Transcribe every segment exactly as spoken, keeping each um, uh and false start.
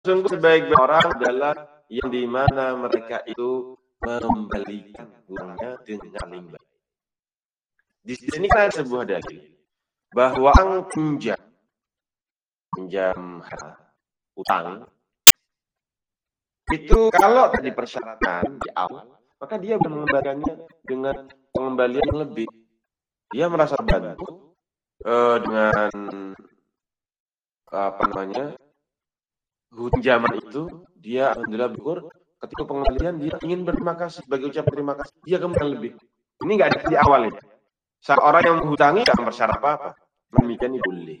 Sungguh sebaik-baik orang adalah yang di mana mereka itu mengembalikan uangnya dengan paling baik. Di sini kan ada sebuah dalil bahwa orang pinjam pinjam utang itu kalau tadi persyaratan di awal, maka dia mengembalikannya dengan pengembalian yang lebih. Dia merasa bantu uh, dengan apa namanya pinjaman itu, dia alhamdulillah bersyukur. Ketika pengembalian dia ingin berterima kasih, sebagai ucapan terima kasih dia kembali lebih. Ini nggak ada di awal ya. Seorang yang menghutangi tidak bersyarat apa-apa, demikian ini boleh.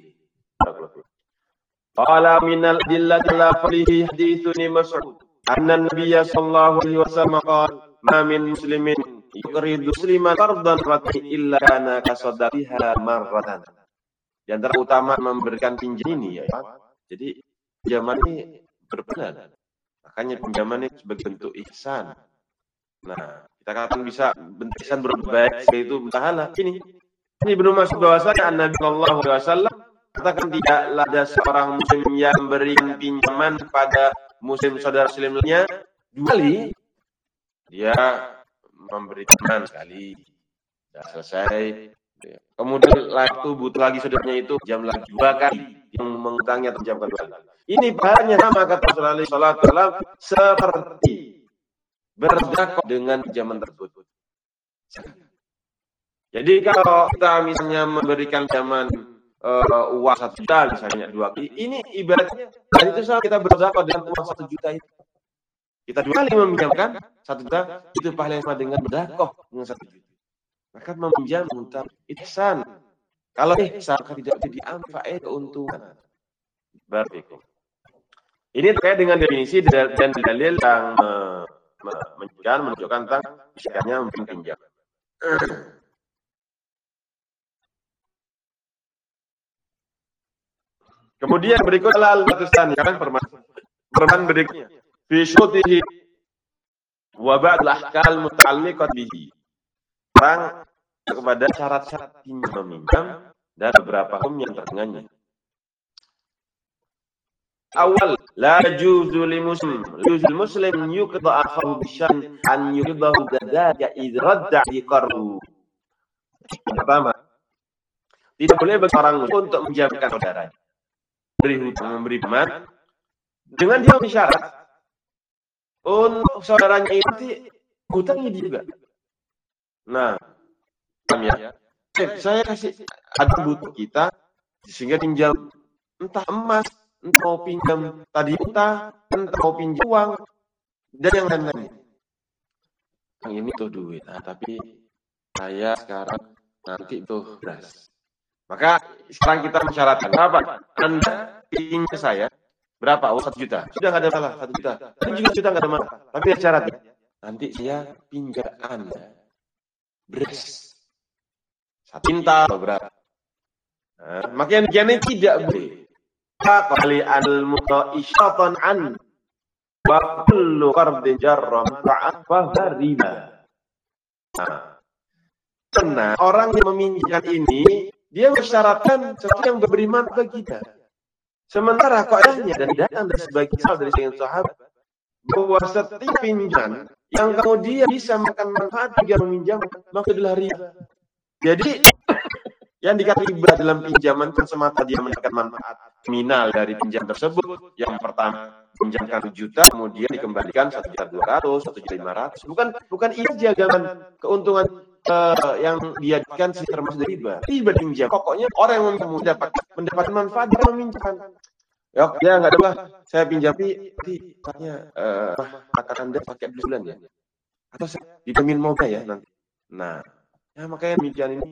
Qala minal adillati la falihi haditsun Mas'ud anna Nabiyya sallallahu alaihi wasallam qala ma min muslimin yuqridu musliman qardan rati illa kana kasadatiha marratan. Di antara utama memberikan pinjam ini ya, jadi pinjaman ini berperan. Makanya pinjaman ini sebagai bentuk ihsan. Nah, kita katakan bisa bentuk ihsan berbaik itu pahala. Ini ini belum masuk bahwasanya Nabi sallallahu alaihi wasallam katakan tidaklah ada seorang muslim yang memberikan pinjaman pada muslim saudara muslimnya dua kali. Dia memberikan sekali, sudah selesai. Kemudian waktu butuh lagi saudaranya itu jam lagi dua kali, yang mengutangnya terjamkan dua kali. Ini pahalanya sama kata Rasulullah sallallahu alaihi wasallam seperti berzakat dengan pinjaman tersebut. Jadi kalau kita misalnya memberikan pinjaman uh, uang satu juta misalnya dua kali, ini ibaratnya dan itu sama kita berzakat dengan uang satu juta itu. Kita dua kali meminjamkan satu juta, itu pahala yang sama dengan berzakat dengan satu juta. Maka meminjam untuk ihsan. Kalau ihsan tidak diambil keuntungan. Barakallahu. Ini terkait dengan definisi dan dalil yang menunjukkan menunjukkan tentang istilahnya meminjam. Kemudian berikutnya al-batusani, kan permasalahan berikutnya. Fi syutihi wa ba'd al-ahkam muta'alliqat bihi. Orang kepada syarat-syarat pinjam meminjam dan beberapa hukum yang terdengannya. Awal, la yajuzu li muslim, yujuzul muslim yuqda akhahu bisyan an yuqdahu dzaka idh radda iqarru. Pertama, tidak boleh bagi orang muslim untuk menjamkan saudaranya. Beri hutang, memberi pinjaman dengan dia syarat untuk saudaranya itu hutangnya juga. Nah, ya, saya kasih ada butuh kita sehingga pinjam entah emas, entah mau pinjam tadi utang, entah mau pinjam uang dan yang lain-lain. Yang ini tuh duit, nah, tapi saya sekarang nanti tuh beras. Maka sekarang kita mensyaratkan apa? Anda pinjam saya berapa? Oh satu juta. Sudah nggak ada masalah satu juta. Ini juga juta nggak ada masalah. Tapi ada syaratnya. Nanti saya pinjam Anda beras satu kintal berapa? Nah, makanya ini tidak boleh. Kali al mutaisyatan an wa kullu qardin jarra muta'at fa riba. Nah, karena orang yang meminjam ini dia mensyaratkan sesuatu yang memberi manfaat bagi kita. Sementara kaidahnya dan datang dari sebagian dari sebagian sahabat bahwa setiap pinjaman yang kemudian bisa makan manfaat bagi yang meminjam maka adalah riba. Jadi yang dikatakan riba dalam pinjaman kan semata dia mendapatkan manfaat nominal dari pinjam tersebut. Yang pertama pinjamkan satu juta, kemudian dikembalikan satu juta dua ratus, satu juta lima ratus. Bukan bukan itu jagaan keuntungan uh, yang dia dapatkan sih termasuk riba. Riba pinjam. Pokoknya orang yang mendapat mendapatkan manfaat dia meminjamkan. Ya, ya nggak ada lah. Saya pinjam tapi katanya uh, akan Anda pakai bulan ya. Atau saya dijamin moga ya nanti. Nah, ya makanya demikian ini